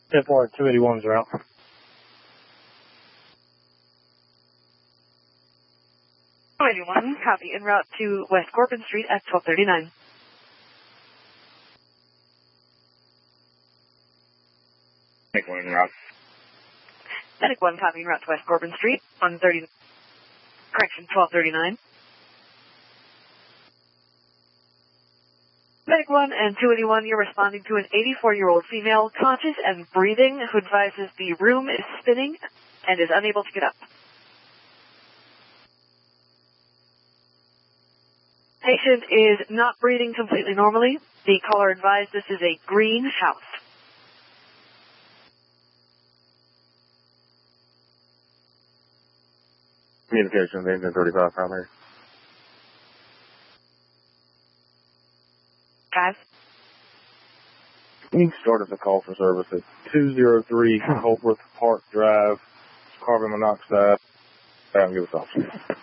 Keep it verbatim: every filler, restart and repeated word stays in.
ten four, two eighty-one's route. two eighty-one, copy, en route to West Corbin Street at twelve thirty-nine. Medic one en route. Medic one, copy, en route to West Corbin Street, one thirty, correction, twelve thirty-nine. Medic one and two eighty-one, you're responding to an eighty-four-year-old female, conscious and breathing, who advises the room is spinning and is unable to get up. Patient is not breathing completely normally. The caller advised this is a green house. Communications, engine thirty-five primary. Guys? You can start us a call for service at two oh three Holworth Park Drive, carbon monoxide. Give us options.